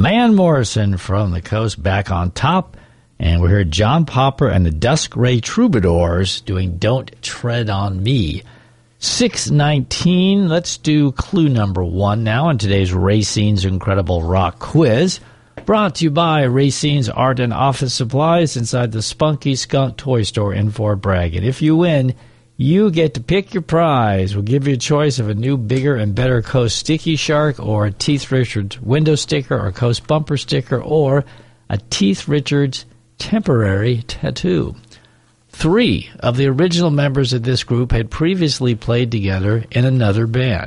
Van Morrison from the Coast back on top. And we heard John Popper and the Dusk Ray Troubadours doing Don't Tread on Me. 6:19, let's do clue number 1 now in today's Racine's Incredible Rock Quiz. Brought to you by Racine's Art and Office Supplies inside the Spunky Skunk Toy Store in Fort Bragg. And if you win, you get to pick your prize. We'll give you a choice of a new, bigger, and better Coast Sticky Shark or a Teeth Richards window sticker or Coast bumper sticker or a Teeth Richards temporary tattoo. 3 of the original members of this group had previously played together in another band.